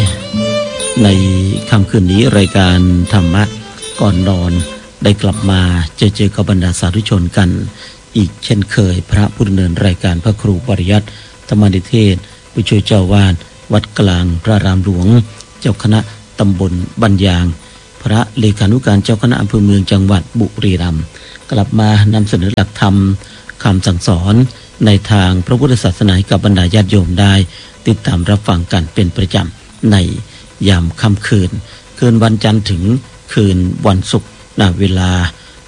ในค่ำคืนนี้รายการธรรมะก่อนนอนได้กลับมาเจอกับบรรดาสาธุชนกันอีกเช่นเคยพระผู้ดำเนินรายการพระครูปริยัติธรรมนิเทศผู้ช่วยเจ้าวาดวัดกลางพระรามหลวงเจ้าคณะตำบลบัญญางพระเลขานุการเจ้าคณะอำเภอเมืองจังหวัดบุรีรัมย์กลับมานำเสนอหลักธรรมคำสั่งสอนในทางพระพุทธศาสนากับบรรดาญาติโยมได้ติดตามรับฟังกันเป็นประจำในยามค่ำคืนวันจันทร์ถึงคืนวันศุกร์ณเวลา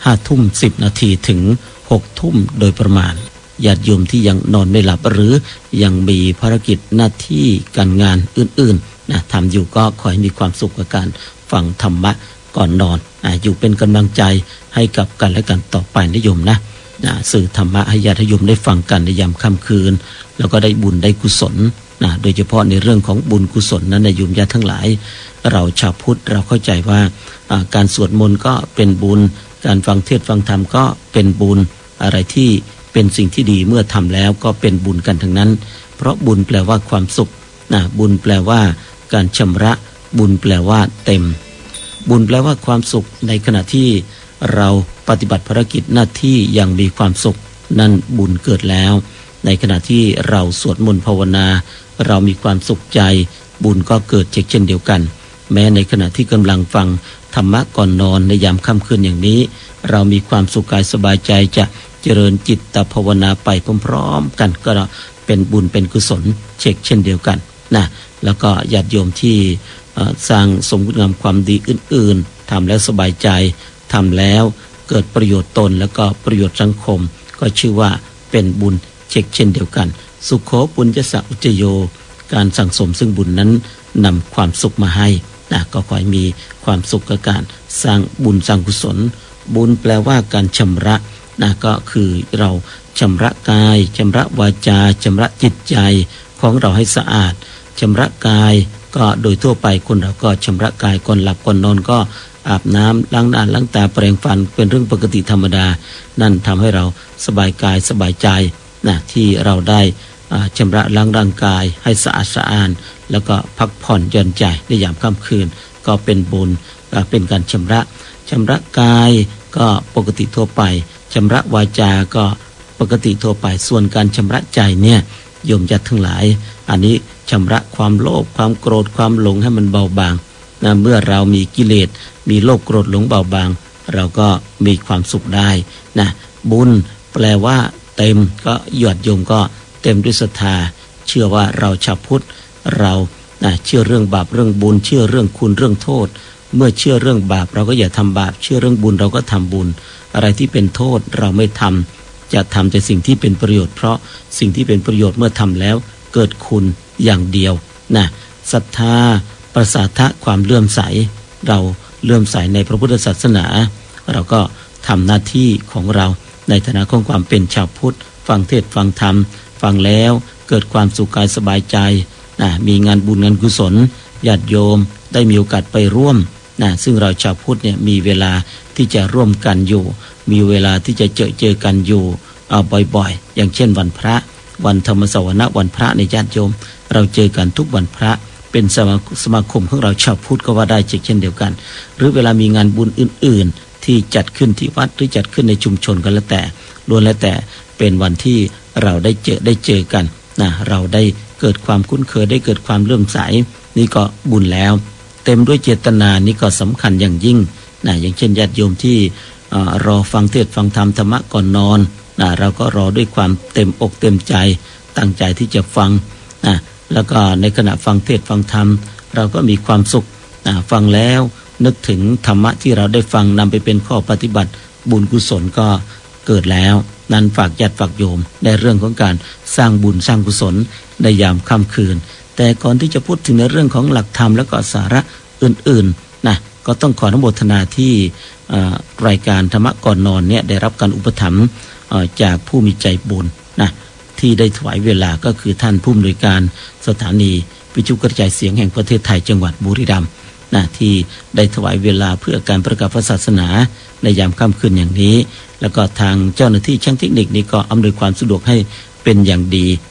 5:10 นาทีถึง 6 ทุ่มโดยประมาณญาติโยมที่ยังนอนไม่หลับหรือยังมีภารกิจหน้าที่การงานอื่นๆทำอยู่ก็ขอให้มีความสุขกับการฟังธรรมะก่อนนอนอยู่เป็นกำลังใจให้กับกันและกันต่อไปนะโยมนะสื่อธรรมะให้ญาติโยมได้ฟังกันในยามค่ำคืนแล้วก็ได้บุญได้กุศลโดยเฉพาะในเรื่องของบุญกุศลนั้นในโยมญาติทั้งหลายเราชาวพุทธเราเข้าใจว่าการสวดมนต์ก็เป็นบุญการฟังเทศน์ฟังธรรมก็เป็นบุญอะไรที่เป็นสิ่งที่ดีเมื่อทำแล้วก็เป็นบุญกันทั้งนั้นเพราะบุญแปลว่าความสุขบุญแปลว่าการชำระบุญแปลว่าเต็มบุญแปลว่าความสุขในขณะที่เราปฏิบัติภารกิจหน้าที่อย่างมีความสุขนั่นบุญเกิดแล้วในขณะที่เราสวดมนต์ภาวนาเรามีความสุขใจบุญก็เกิดเช่นเดียวกันแม้ในขณะที่กำลังฟังธรรมะก่อนนอนในยามค่ำคืนอย่างนี้เรามีความสุขกายสบายใจจะเจริญจิตภาวนาไปพร้อมๆกันก็เป็นบุญเป็นกุศลเช่นเดียวกันแล้วก็ญาติโยมที่สร้างสมคุณงามความดีอื่นๆทำแล้วสบายใจทำแล้วเกิดประโยชน์ตนแล้วก็ประโยชน์สังคมก็ชื่อว่าเป็นบุญเช่นเดียวกันสุขโขปุญญสะอุจโยการสั่งสมซึ่งบุญนั้นนำความสุขมาให้ก็ขอให้มีความสุขกับการสร้างบุญสร้างกุศลบุญแปลว่าการชำระก็คือเราชำระกายชำระวาจาชำระจิตใจของเราให้สะอาดชำระกายก็โดยทั่วไปคนเราก็ชำระกายก่อนหลับก่อนนอนก็อาบน้ำล้างหน้าล้างตาแปรงฟันเป็นเรื่องปกติธรรมดานั่นทำให้เราสบายกายสบายใจที่เราได้ชำระล้างร่างกายให้สะอาดสะอ้านแล้วก็พักผ่อนหย่อนใจในยามค่ำคืนก็เป็นบุญเป็นการชำระกายก็ปกติทั่วไปชำระวาจาก็ปกติทั่วไปส่วนการชำระใจเนี่ยโยมญาติทั้งหลายอันนี้ชำระความโลภความโกรธความหลงให้มันเบาบางเมื่อเรามีกิเลสมีโลภโกรธหลงเบาบางเราก็มีความสุขได้บุญแปลว่าเต็มก็ญาติโยมก็เต็มด้วยศรัทธาเชื่อว่าเราชาวพุทธเราเชื่อเรื่องบาปเรื่องบุญเชื่อเรื่องคุณเรื่องโทษเมื่อเชื่อเรื่องบาปเราก็อย่าทำบาปเชื่อเรื่องบุญเราก็ทำบุญอะไรที่เป็นโทษเราไม่ทำจะทำแต่สิ่งที่เป็นประโยชน์เพราะสิ่งที่เป็นประโยชน์เมื่อทำแล้วเกิดคุณอย่างเดียวศรัทธาประสาทะความเลื่อมใสเราเลื่อมใสในพระพุทธศาสนาเราก็ทำหน้าที่ของเราในฐานะของความเป็นชาวพุทธฟังเทศน์ฟังธรรมฟังแล้วเกิดความสุขกายสบายใจมีงานบุญงานกุศลญาติโยมได้มีโอกาสไปร่วมซึ่งเราชาวพุทธเนี่ยมีเวลาที่จะร่วมกันอยู่มีเวลาที่จะเจอกันอยู่บ่อยๆอย่างเช่นวันพระวันธรรมสวนะวันพระในญาติโยมเราเจอกันทุกวันพระเป็นสมาคมของเราชาวพุทธก็ว่าได้เช่นเดียวกันหรือเวลามีงานบุญอื่นๆที่จัดขึ้นที่วัดหรือจัดขึ้นในชุมชนกันแล้วแต่ล้วนแล้วแต่เป็นวันที่เราได้เจอกันเราได้เกิดความคุ้นเคยได้เกิดความเลื่อมใสนี่ก็บุญแล้วเต็มด้วยเจตนานี่ก็สำคัญอย่างยิ่งอย่างเช่นญาติโยมที่รอฟังเทศน์ฟังธรรมธรรมะก่อนนอนเราก็รอด้วยความเต็มอกเต็มใจตั้งใจที่จะฟังแล้วก็ในขณะฟังเทศน์ฟังธรรมเราก็มีความสุขฟังแล้วนึกถึงธรรมะที่เราได้ฟังนำไปเป็นข้อปฏิบัติบุญกุศลก็เกิดแล้วนั้นฝากญาติฝากโยมในเรื่องของการสร้างบุญสร้างกุศลในยามค่ำคืนแต่ก่อนที่จะพูดถึงในเรื่องของหลักธรรมแล้วก็สาระอื่นๆก็ต้องขออนุโมทนาที่รายการธรรมะก่อนนอนเนี่ยได้รับการอุปถัมภ์จากผู้มีใจบุญที่ได้ถวายเวลาก็คือท่านผู้อำนวยการสถานีวิทยุกระจายเสียงแห่งประเทศไทยจังหวัดบุรีรัมย์ที่ได้ถวายเวลาเพื่อการประกาศพระศาสนาในยามค่ำคืนอย่างนี้แล้วก็ทางเจ้าหน้าที่ช่างเทคนิคนี้ก็อำนวยความสะดวกให้เป็นอย่างดี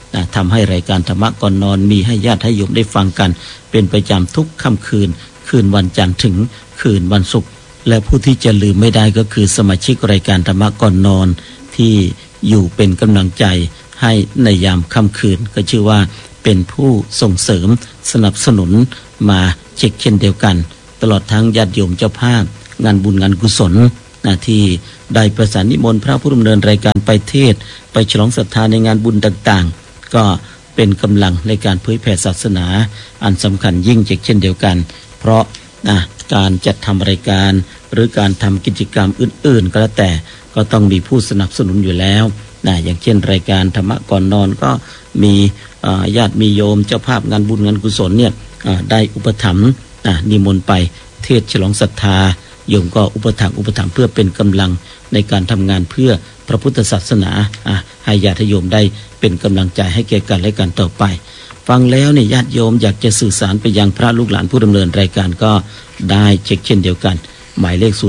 ทำให้รายการธรรมะก่อนนอนมีให้ญาติให้โยมได้ฟังกันเป็นประจำทุกค่ำคืนวันจันทร์ถึงคืนวันศุกร์และผู้ที่จะลืมไม่ได้ก็คือสมาชิกรายการธรรมะก่อนนอนที่อยู่เป็นกำลังใจให้ในยามค่ำคืนก็ชื่อว่าเป็นผู้ส่งเสริมสนับสนุนมาเช่นเดียวกันตลอดทั้งญาติโยมเจ้าภาพงานบุญงานกุศลที่ได้ประสานนิมนต์พระผู้ดำเนินรายการไปเทศไปฉลองศรัทธาในงานบุญต่างๆก็เป็นกำลังในการเผยแผ่ศาสนาอันสำคัญยิ่งเช่นเดียวกันเพราะการจัดทำรายการหรือการทำกิจกรรมอื่นๆก็แล้วแต่ก็ต้องมีผู้สนับสนุนอยู่แล้วอย่างเช่นรายการธรรมะก่อนนอนก็มีญาติมีโยมเจ้าภาพงานบุญงานกุศลเนี่ยได้อุปถัมภ์นิมนต์ไปเทศฉลองศรัทธาโยมก็อุปถัมภ์เพื่อเป็นกำลังในการทำงานเพื่อพระพุทธศาสนาให้ญาติโยมได้เป็นกำลังใจให้แก่กันและกันต่อไปฟังแล้วเนี่ยญาติโยมอยากจะสื่อสารไปยังพระลูกหลานผู้ดำเนินรายการก็ได้เช่นเดียวกันหมายเลข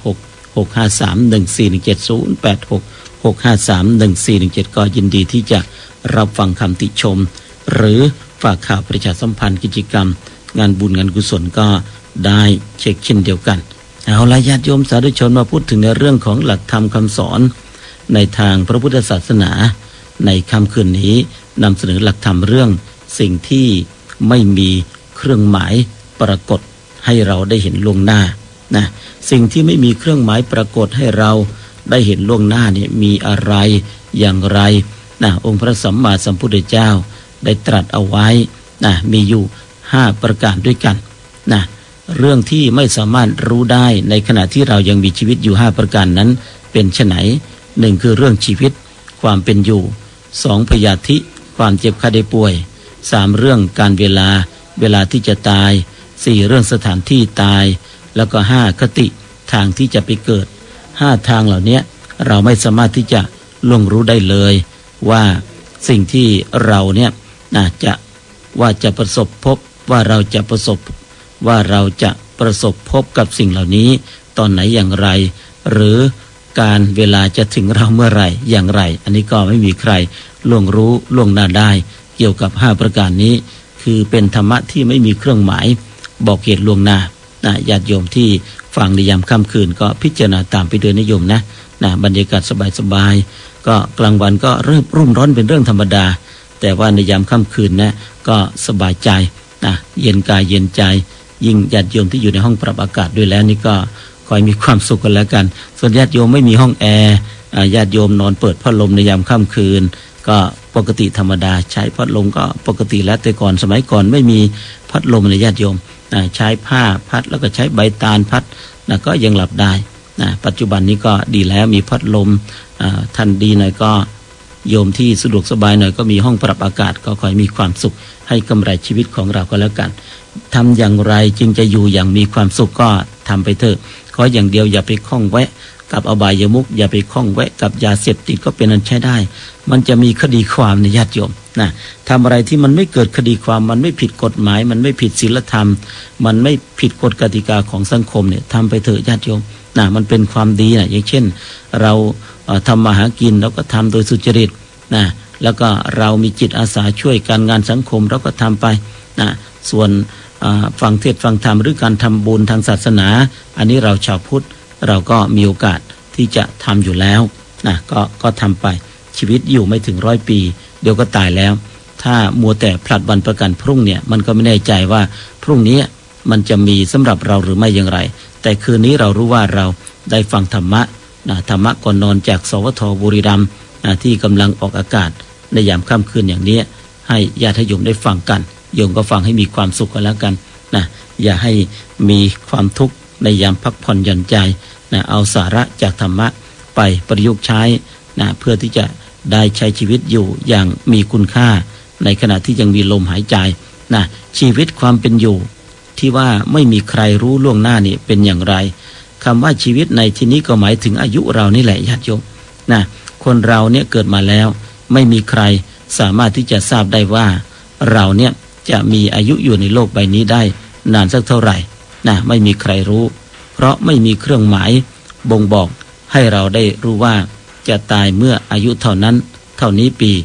0866531417 ก็ยินดีที่จะรับฟังคำติชมหรือฝากข่าวประชาสัมพันธ์กิจกรรมงานบุญงานกุศลก็ได้เช่นเดียวกันเอาละญาติโยมสาธุชนมาพูดถึงในเรื่องของหลักธรรมคำสอนในทางพระพุทธศาสนาในค่ำคืนนี้นำเสนอหลักธรรมเรื่องสิ่งที่ไม่มีเครื่องหมายปรากฏให้เราได้เห็นล่วงหน้าสิ่งที่ไม่มีเครื่องหมายปรากฏให้เราได้เห็นล่วงหน้าเนี่ยมีอะไรอย่างไรองค์พระสัมมาสัมพุทธเจ้าได้ตรัสเอาไว้มีอยู่5ประการด้วยกันเรื่องที่ไม่สามารถรู้ได้ในขณะที่เรายังมีชีวิตอยู่5ประการนั้นเป็นไฉน1คือเรื่องชีวิตความเป็นอยู่2พยาธิความเจ็บไข้ได้ป่วย3เรื่องการเวลาที่จะตาย4เรื่องสถานที่ตายแล้วก็5คติทางที่จะไปเกิด5ทางเหล่านี้เราไม่สามารถที่จะล่วงรู้ได้เลยว่าสิ่งที่เราเนี่ยจะประสบพบว่าเราจะประสบพบกับสิ่งเหล่านี้ตอนไหนอย่างไรหรือการเวลาจะถึงเราเมื่อไหร่อย่างไรอันนี้ก็ไม่มีใครล่วงรู้ล่วงหน้าได้เกี่ยวกับ5ประการนี้คือเป็นธรรมะที่ไม่มีเครื่องหมายบอกเหตุล่วงหน้าญาติโยมที่ฟังในยามค่ำคืนก็พิจารณาตามไปด้วยนิยมนะบรรยากาศสบายๆก็กลางวันก็เริ่มรุ่มร้อนเป็นเรื่องธรรมดาแต่ว่าในยามค่ำคืนนะก็สบายใจเย็นกายเย็นใจยิ่งญาติโยมที่อยู่ในห้องปรับอากาศด้วยแล้วนี่ก็คอยมีความสุขกันแล้วกันส่วนญาติโยมไม่มีห้องแอร์ญาติโยมนอนเปิดพัดลมในยามค่ำคืนก็ปกติธรรมดาใช้พัดลมก็ปกติแล้วแต่ก่อนสมัยก่อนไม่มีพัดลมในญาติโยมใช้ผ้าพัดแล้วก็ใช้ใบตาลพัดก็ยังหลับได้ปัจจุบันนี้ก็ดีแล้วมีพัดลมทันดีหน่อยก็โยมที่สะดวกสบายหน่อยก็มีห้องปรับอากาศก็คอยมีความสุขให้กำไรชีวิตของเราก็แล้วกันทำอย่างไรจึงจะอยู่อย่างมีความสุขก็ทำไปเถอะขออย่างเดียวอย่าไปคล้องแวะกับอบายมุขอย่าไปคล้องแวะกับยาเสพติดก็เป็นอันใช้ได้มันจะมีคดีความในญาติโยมทำอะไรที่มันไม่เกิดคดีความมันไม่ผิดกฎหมายมันไม่ผิดศีลธรรมมันไม่ผิดกฎกติกาของสังคมเนี่ยทำไปเถอะญาติโยมมันเป็นความดีอย่างเช่นเราทำมาหากินเราก็ทำโดยสุจริตแล้วก็เรามีจิตอาสาช่วยการงานสังคมเราก็ทำไปส่วนฟังเทศน์ฟังธรรมหรือการทำบุญทางศาสนาอันนี้เราชาวพุทธเราก็มีโอกาสที่จะทำอยู่แล้วก็ทำไปชีวิตอยู่ไม่ถึง100 ปีเดี๋ยวก็ตายแล้วถ้ามัวแต่พลัดวันประกันพรุ่งเนี่ยมันก็ไม่แน่ใจว่าพรุ่งนี้มันจะมีสำหรับเราหรือไม่อย่างไรแต่คืนนี้เรารู้ว่าเราได้ฟังธรรมะก่อนนอนจากสวทบุรีรัมย์ที่กำลังออกอากาศในยามค่ำคืนอย่างนี้ให้ญาติโยมได้ฟังกันโยมก็ฟังให้มีความสุขกันแล้วกันอย่าให้มีความทุกข์ในยามพักผ่อนหย่อนใจเอาสาระจากธรรมะไปประยุกต์ใช้เพื่อที่จะได้ใช้ชีวิตอยู่อย่างมีคุณค่าในขณะที่ยังมีลมหายใจชีวิตความเป็นอยู่ที่ว่าไม่มีใครรู้ล่วงหน้านี่เป็นอย่างไรคำว่าชีวิตในที่นี้ก็หมายถึงอายุเรานี่แหละญาติโยมคนเราเนี่ยเกิดมาแล้วไม่มีใครสามารถที่จะทราบได้ว่าเราเนี่ยจะมีอายุอยู่ในโลกใบนี้ได้นานสักเท่าไหร่ไม่มีใครรู้เพราะไม่มีเครื่องหมายบ่งบอกให้เราได้รู้ว่าจะตายเมื่ออายุเท่านั้นเท่านี้ปี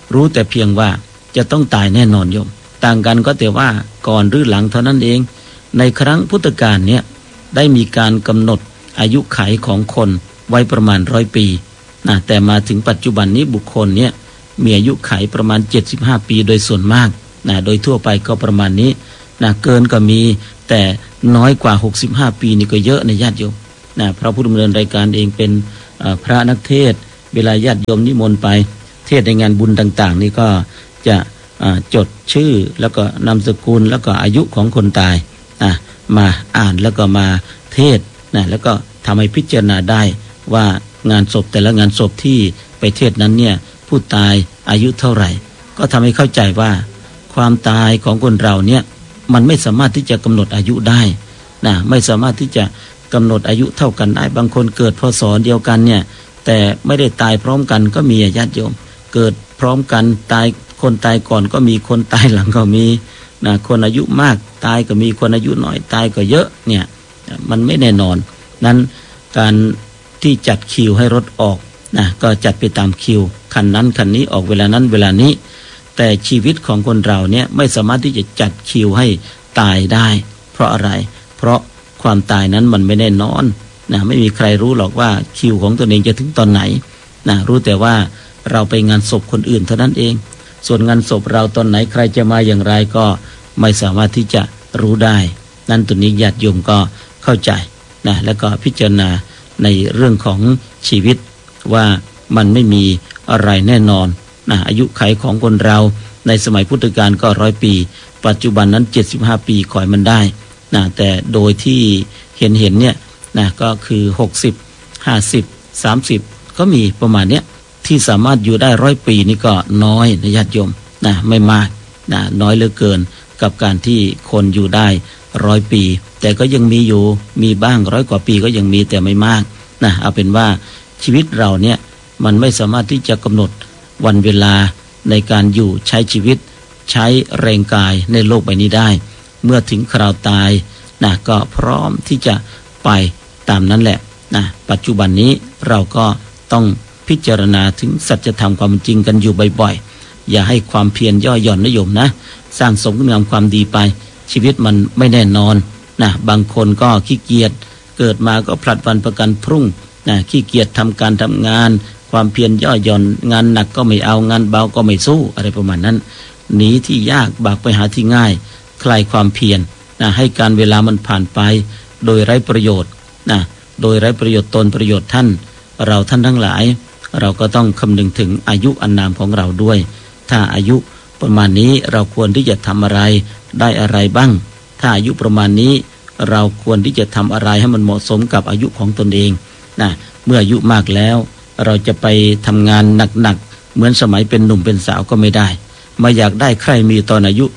รู้แต่เพียงว่าจะต้องตายแน่นอนโยมต่างกันก็แต่ว่าก่อนหรือหลังเท่านั้นเองในครั้งพุทธกาลเนี่ยได้มีการกำหนดอายุขัยของคนไว้ประมาณ100 ปีนะแต่มาถึงปัจจุบันนี้บุคคลเนี่ยมีอายุขัยประมาณ75 ปีโดยส่วนมากนะโดยทั่วไปก็ประมาณนี้นะเกินก็มีแต่น้อยกว่า65 ปีนี่ก็เยอะในญาติโยมนะพระผู้ดำเนินรายการเองเป็นพระนักเทศน์เวลาญาติโยมนิมนต์ไปเทศในงานบุญต่างๆนี่ก็จะจดชื่อแล้วก็นามสกุลแล้วก็อายุของคนตายมาอ่านแล้วก็มาเทศนะแล้วก็ทำให้พิจารณาได้ว่างานศพแต่ละงานศพที่ไปเทศนั้นเนี่ยผู้ตายอายุเท่าไหร่ก็ทำให้เข้าใจว่าความตายของคนเราเนี่ยมันไม่สามารถที่จะกำหนดอายุได้นะไม่สามารถที่จะกำหนดอายุเท่ากันได้บางคนเกิดพศเดียวกันเนี่ยแต่ไม่ได้ตายพร้อมกันก็มีญาติโยมเกิดพร้อมกันตายคนตายก่อนก็มีคนตายหลังก็มีนะคนอายุมากตายก็มีคนอายุน้อยตายก็เยอะเนี่ยมันไม่แน่นอนนั้นการที่จัดคิวให้รถออกนะก็จัดไปตามคิวคันนั้นคันนี้ออกเวลานั้นเวลานี้แต่ชีวิตของคนเราเนี่ยไม่สามารถที่จะจัดคิวให้ตายได้เพราะอะไรเพราะความตายนั้นมันไม่แน่นอนนะไม่มีใครรู้หรอกว่าคิวของตัวเองจะถึงตอนไหนนะรู้แต่ว่าเราไปงานศพคนอื่นเท่านั้นเองส่วนงานศพเราตอนไหนใครจะมาอย่างไรก็ไม่สามารถที่จะรู้ได้นั่นตัวนี้ญาติโยมก็เข้าใจนะแล้วก็พิจารณาในเรื่องของชีวิตว่ามันไม่มีอะไรแน่นอนนะอายุขัยของคนเราในสมัยพุทธกาลก็100 ปีปัจจุบันนั้น75 ปีขอให้มันได้นะแต่โดยที่เห็นเนี่ยนะก็คือ60 50 30ก็มีประมาณเนี้ยที่สามารถอยู่ได้100 ปีนี่ก็น้อยนะญาติโยมนะไม่มากนะน้อยเหลือเกินกับการที่คนอยู่ได้100 ปีแต่ก็ยังมีอยู่มีบ้าง100 กว่าปีก็ยังมีแต่ไม่มากนะเอาเป็นว่าชีวิตเราเนี่ยมันไม่สามารถที่จะกำหนดวันเวลาในการอยู่ใช้ชีวิตใช้แรงกายในโลกใบนี้ได้เมื่อถึงคราวตายนะก็พร้อมที่จะไปตามนั้นแหละนะปัจจุบันนี้เราก็ต้องพิจารณาถึงสัจธรรมความจริงกันอยู่บ่อยๆอย่าให้ความเพียรย่อหย่อนนิยมนะสร้างสมคุณงามความดีไปชีวิตมันไม่แน่นอนนะบางคนก็ขี้เกียจเกิดมาก็ผลัดวันประกันพรุ่งนะขี้เกียจทำการทำงานความเพียรย่อหย่อนงานหนักก็ไม่เอางานเบาก็ไม่สู้อะไรประมาณนั้นหนีที่ยากบากไปหาที่ง่ายคลายความเพียรนะให้การเวลามันผ่านไปโดยไร้ประโยชน์นะโดยไร้ประโยชน์ตนประโยชน์ท่านเราท่านทั้งหลายเราก็ต้องคำนึงถึงอายุอานามของเราด้วยถ้าอายุประมาณนี้เราควรที่จะทำอะไรได้อะไรบ้างถ้าอายุประมาณนี้เราควรที่จะทำอะไรให้มันเหมาะสมกับอายุของตนเองนะเมื่ออายุมากแล้วเราจะไปทำงานหนักๆเหมือนสมัยเป็นหนุ่มเป็นสาวก็ไม่ได้มาอยากได้ใครมีตอนอายุ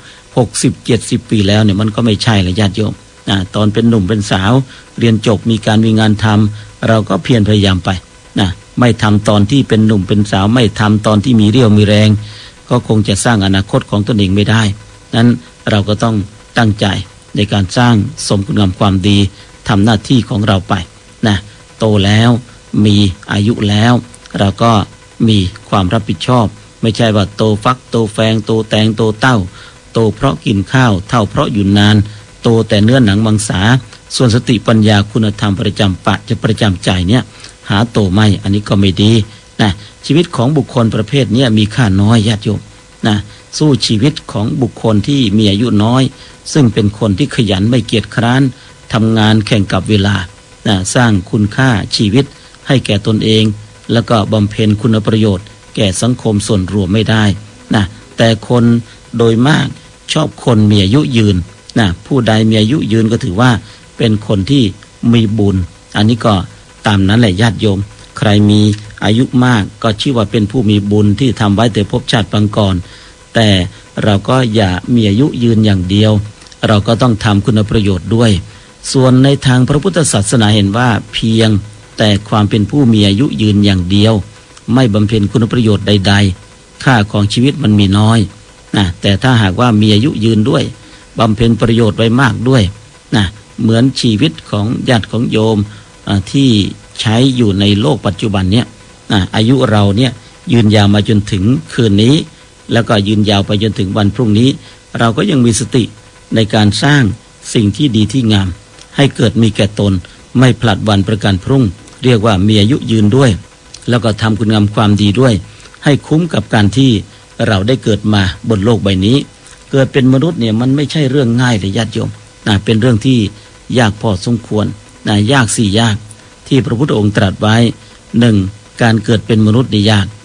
60-70 ปีแล้วเนี่ยมันก็ไม่ใช่เลยญาติโยมตอนเป็นหนุ่มเป็นสาวเรียนจบมีการมีงานทำเราก็เพียรพยายามไปนะไม่ทำตอนที่เป็นหนุ่มเป็นสาวไม่ทำตอนที่มีเรี่ยวมีแรงก็คงจะสร้างอนาคตของตนเองไม่ได้นั้นเราก็ต้องตั้งใจในการสร้างสมคุณงามความดีทำหน้าที่ของเราไปนะโตแล้วมีอายุแล้วเราก็มีความรับผิดชอบไม่ใช่ว่าโตฟักโตแฟงโตแตงโตเต้าโตเพราะกินข้าวเท่าเพราะอยู่นานโตแต่เนื้อหนังมังสาส่วนสติปัญญาคุณธรรมประจำประจำใจเนี่ยหาโตไม่อันนี้ก็ไม่ดีนะชีวิตของบุคคลประเภทนี้มีค่าน้อยญาติโยมนะสู้ชีวิตของบุคคลที่มีอายุน้อยซึ่งเป็นคนที่ขยันไม่เกียจคร้านทำงานแข่งกับเวลานะสร้างคุณค่าชีวิตให้แก่ตนเองแล้วก็บำเพ็ญคุณประโยชน์แก่สังคมส่วนรวมไม่ได้นะแต่คนโดยมากชอบคนมีอายุยืนนะผู้ใดมีอายุยืนก็ถือว่าเป็นคนที่มีบุญอันนี้ก็ตามนั้นแหละญาติโยมใครมีอายุมากก็ชื่อว่าเป็นผู้มีบุญที่ทำไว้แต่ภพชาติปางก่อนแต่เราก็อย่ามีอายุยืนอย่างเดียวเราก็ต้องทำคุณประโยชน์ด้วยส่วนในทางพระพุทธศาสนาเห็นว่าเพียงแต่ความเป็นผู้มีอายุยืนอย่างเดียวไม่บำเพ็ญคุณประโยชน์ใดๆค่าของชีวิตมันมีน้อยนะแต่ถ้าหากว่ามีอายุยืนด้วยบำเพ็ญประโยชน์ไว้มากด้วยนะเหมือนชีวิตของญาติของโยมที่ใช้อยู่ในโลกปัจจุบันเนี่ยอายุเราเนี่ยยืนยาวมาจนถึงคืนนี้แล้วก็ยืนยาวไปจนถึงวันพรุ่งนี้เราก็ยังมีสติในการสร้างสิ่งที่ดีที่งามให้เกิดมีแก่ตนไม่ผลัดวันประกันพรุ่งเรียกว่ามีอายุยืนด้วยแล้วก็ทำคุณงามความดีด้วยให้คุ้มกับการที่เราได้เกิดมาบนโลกใบนี้เกิดเป็นมนุษย์เนี่ยมันไม่ใช่เรื่องง่ายเลยญาติโยมเป็นเรื่องที่ยากพอสมควรยากสี่ยากที่พระพุทธองค์ตรัสไว้1การเกิดเป็นมนุษย์นี่ยาก